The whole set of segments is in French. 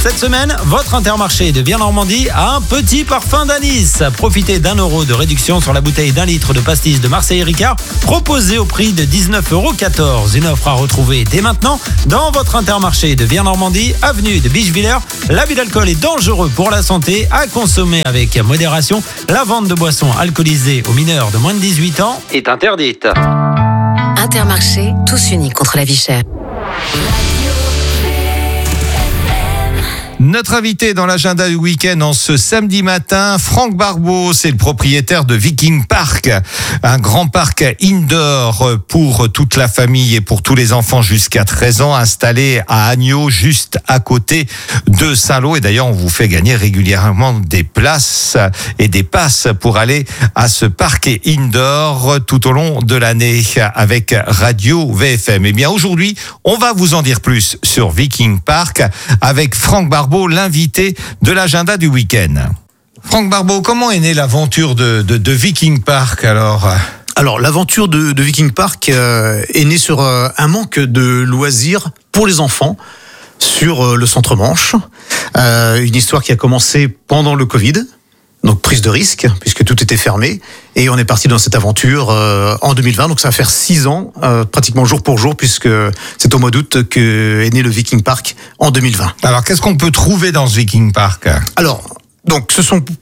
Cette semaine, votre Intermarché de Vire-Normandie a un petit parfum d'anis. Profitez d'1 € de réduction sur la bouteille d'1 litre de pastis de Marseille Ricard, proposée au prix de 19,14 €. Une offre à retrouver dès maintenant dans votre Intermarché de Vire-Normandie, avenue de Bicheviller. L'abus d'alcool est dangereux pour la santé, à consommer avec modération. La vente de boissons alcoolisées aux mineurs de moins de 18 ans est interdite. Intermarché, tous unis contre la vie chère. Notre invité dans l'agenda du week-end en ce samedi matin, Franck Barbeau, c'est le propriétaire de Viking Park, un grand parc indoor pour toute la famille et pour tous les enfants jusqu'à 13 ans, installé à Agneaux, juste à côté de Saint-Lô. Et d'ailleurs, on vous fait gagner régulièrement des places et des passes pour aller à ce parc indoor tout au long de l'année avec Radio VFM. Eh bien, aujourd'hui, on va vous en dire plus sur Viking Park avec Franck Barbeau, l'invité de l'agenda du week-end. Franck Barbeau, comment est née l'aventure de Viking Park alors ? Alors, l'aventure de Viking Park est née sur un manque de loisirs pour les enfants sur le centre-Manche. Une histoire qui a commencé pendant le Covid. Donc prise de risque, puisque tout était fermé. Et on est parti dans cette aventure en 2020. Donc ça va faire 6 ans, pratiquement jour pour jour, puisque c'est au mois d'août que est né le Viking Park en 2020. Alors qu'est-ce qu'on peut trouver dans ce Viking Park ? Alors, donc ce sont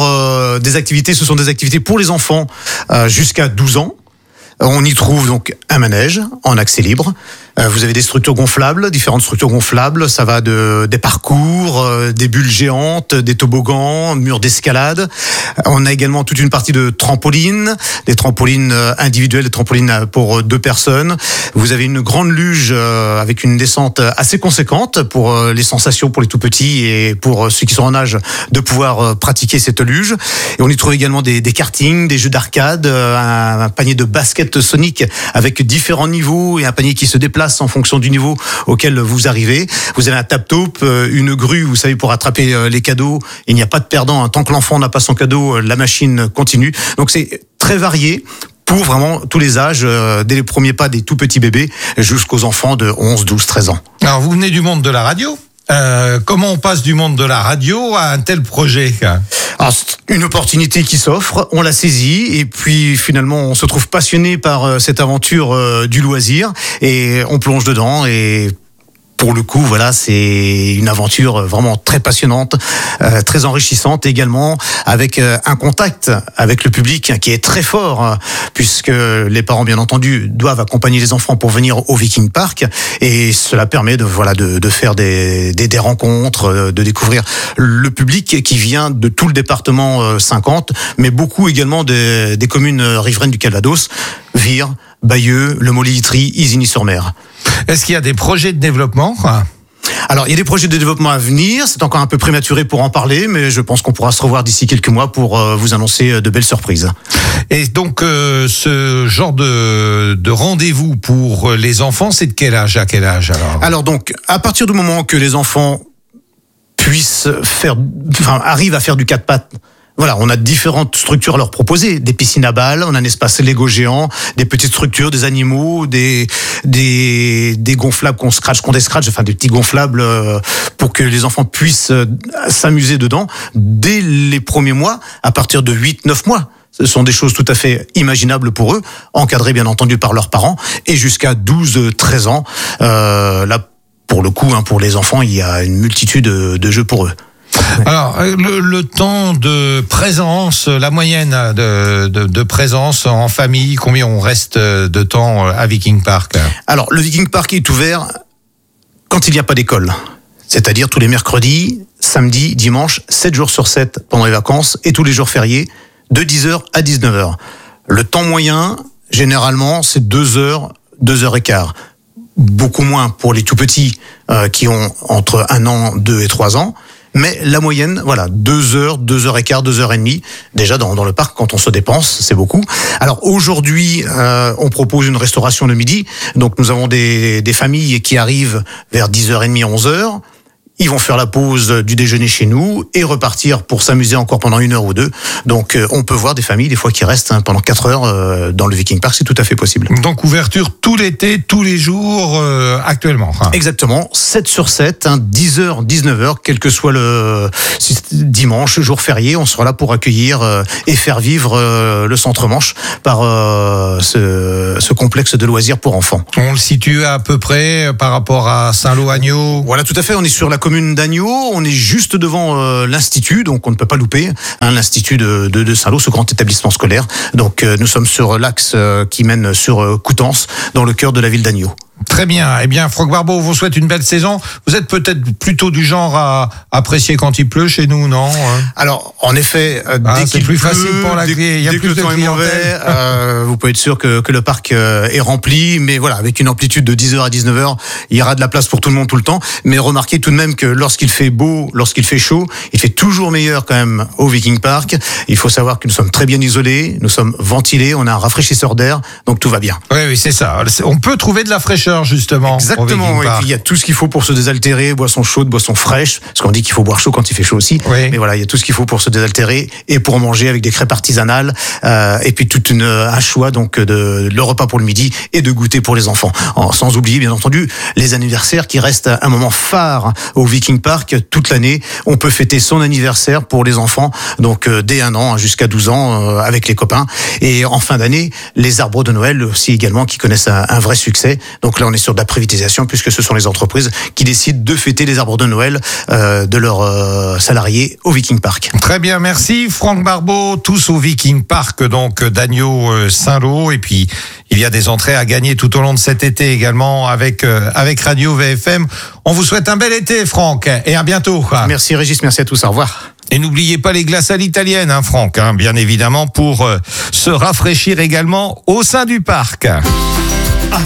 des activités pour les enfants jusqu'à 12 ans. On y trouve donc un manège en accès libre. Vous avez des structures gonflables, différentes structures gonflables. Ça va des parcours, des bulles géantes, des toboggans, murs d'escalade. On a également toute une partie de trampolines, des trampolines individuelles, des trampolines pour 2 personnes. Vous avez une grande luge avec une descente assez conséquente pour les sensations pour les tout petits et pour ceux qui sont en âge de pouvoir pratiquer cette luge. Et on y trouve également des kartings, des jeux d'arcade, un panier de basket sonique avec différents niveaux et un panier qui se déplace en fonction du niveau auquel vous arrivez. Vous avez un tap-top, une grue, vous savez, pour attraper les cadeaux. Il n'y a pas de perdant. Tant que l'enfant n'a pas son cadeau, la machine continue. Donc c'est très varié pour vraiment tous les âges, dès les premiers pas des tout petits bébés jusqu'aux enfants de 11, 12, 13 ans. Alors vous venez du monde de la radio ? Comment on passe du monde de la radio à un tel projet ? Alors, c'est une opportunité qui s'offre, on la saisit et puis finalement on se trouve passionné par cette aventure du loisir et on plonge dedans et pour le coup, voilà, c'est une aventure vraiment très passionnante, très enrichissante également, avec un contact avec le public qui est très fort, puisque les parents, bien entendu, doivent accompagner les enfants pour venir au Viking Park, et cela permet de faire des rencontres, de découvrir le public qui vient de tout le département 50, mais beaucoup également des communes riveraines du Calvados, Vire, Bayeux, Le Mot-Litry, Isigny-sur-Mer. Est-ce qu'il y a des projets de développement ? Alors, il y a des projets de développement à venir. C'est encore un peu prématuré pour en parler, mais je pense qu'on pourra se revoir d'ici quelques mois pour vous annoncer de belles surprises. Et donc, ce genre de rendez-vous pour les enfants, c'est de quel âge à quel âge alors donc, à partir du moment que les enfants arrivent à faire du 4 pattes. Voilà, on a différentes structures à leur proposer, des piscines à balles, on a un espace Lego géant, des petites structures, des animaux, des gonflables qu'on des petits gonflables pour que les enfants puissent s'amuser dedans dès les premiers mois, à partir de 8-9 mois. Ce sont des choses tout à fait imaginables pour eux, encadrées bien entendu par leurs parents, et jusqu'à 12-13 ans. Là, pour le coup, pour les enfants, il y a une multitude de jeux pour eux. Alors, le temps de présence, la moyenne de présence en famille, combien on reste de temps à Viking Park ? Alors, le Viking Park est ouvert quand il n'y a pas d'école. C'est-à-dire tous les mercredis, samedis, dimanches, 7 jours sur 7 pendant les vacances et tous les jours fériés, de 10h à 19h. Le temps moyen, généralement, c'est 2 heures, 2h15. Beaucoup moins pour les tout petits qui ont entre 1 an, 2 et 3 ans. Mais la moyenne, 2 heures, 2h15, 2h30, déjà dans le parc, quand on se dépense, c'est beaucoup. Alors aujourd'hui, on propose une restauration le midi. Donc nous avons des familles qui arrivent vers 10h30, 11h. ils vont faire la pause du déjeuner chez nous et repartir pour s'amuser encore pendant 1 heure ou 2. Donc on peut voir des familles des fois qui restent pendant 4 heures dans le Viking Park, c'est tout à fait possible. Donc ouverture tout l'été, tous les jours actuellement. Exactement, 7 sur 7, 10h, 19h, quel que soit le dimanche, jour férié, on sera là pour accueillir et faire vivre le Centre Manche par ce complexe de loisirs pour enfants. On le situe à peu près par rapport à Saint-Lô-Agneau. Voilà, tout à fait, on est sur la commune d'Agneau, on est juste devant l'Institut, donc on ne peut pas louper, l'Institut de Saint-Lô, ce grand établissement scolaire. Donc nous sommes sur l'axe qui mène sur Coutances, dans le cœur de la ville d'Agneau. Très bien. Eh bien, Franck Barbeau, on vous souhaite une belle saison. Vous êtes peut-être plutôt du genre à apprécier quand il pleut chez nous, non? Alors, en effet, dès qu'il plus pleut, facile pour la dès il y a que plus le de temps est mauvais, clientèle. vous pouvez être sûr que le parc est rempli. Mais voilà, avec une amplitude de 10h à 19h, il y aura de la place pour tout le monde tout le temps. Mais remarquez tout de même que lorsqu'il fait beau, lorsqu'il fait chaud, il fait toujours meilleur quand même au Viking Park. Il faut savoir que nous sommes très bien isolés, nous sommes ventilés, on a un rafraîchisseur d'air, donc tout va bien. Oui, c'est ça. On peut trouver de la fraîcheur, justement. Exactement, et puis il y a tout ce qu'il faut pour se désaltérer, boissons chaudes, boissons fraîches, parce qu'on dit qu'il faut boire chaud quand il fait chaud aussi. Oui. Mais voilà, il y a tout ce qu'il faut pour se désaltérer et pour manger avec des crêpes artisanales, et puis un choix donc de le repas pour le midi et de goûter pour les enfants. Sans oublier bien entendu les anniversaires qui restent un moment phare au Viking Park toute l'année. On peut fêter son anniversaire pour les enfants, donc dès 1 an jusqu'à 12 ans avec les copains. Et en fin d'année, les arbres de Noël aussi également qui connaissent un vrai succès. Donc là, on est sur de la privatisation puisque ce sont les entreprises qui décident de fêter les arbres de Noël de leurs salariés au Viking Park. Très bien, merci Franck Barbeau. Tous au Viking Park donc d'Agneau Saint-Lô, et puis il y a des entrées à gagner tout au long de cet été également avec Radio VFM. On vous souhaite un bel été, Franck, et à bientôt. Merci Régis, merci à tous, au revoir. Et n'oubliez pas les glaces à l'italienne, Franck, bien évidemment, pour se rafraîchir également au sein du parc.